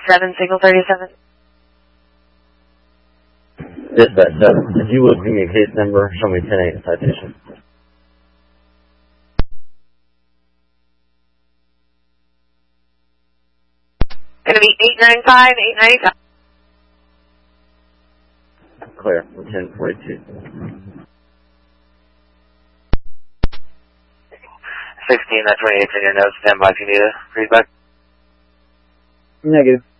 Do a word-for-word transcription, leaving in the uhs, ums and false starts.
seven, signal thirty-seven. Dispatch seven, if you would give me a case number, show me ten eight citation. Gonna be eight nine five, eight ninety-five. Clear, ten forty-two. sixteen, that twenty-eight's in your notes. Stand by if you need a feedback. Negative.